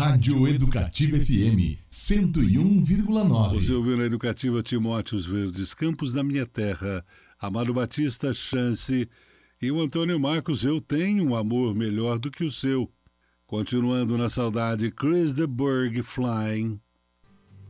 Rádio Educativa FM 101,9. Você ouviu na Educativa Timóteos Verdes Campos da Minha Terra, Amado Batista, Chance, e o Antônio Marcos, Eu Tenho um Amor Melhor do que o Seu. Continuando na saudade, Chris de Burgh, Flying.